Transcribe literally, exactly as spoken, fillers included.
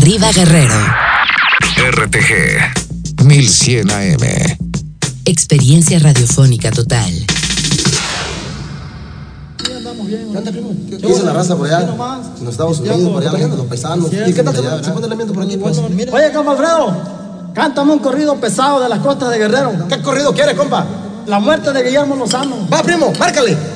Arriba Guerrero. R T G mil cien A M. Experiencia radiofónica total. ¿Qué onda, primo? ¿Qué, ¿Qué dice la raza por allá? En los Estados Unidos, por allá, la gente, los paisanos. ¿Y qué tal se, se pone el ambiente por aquí? Pues? Oye, compa Alfredo, cántame un corrido pesado de las costas de Guerrero. ¿Qué corrido quieres, compa? La muerte de Guillermo Lozano. Va, primo, márcale.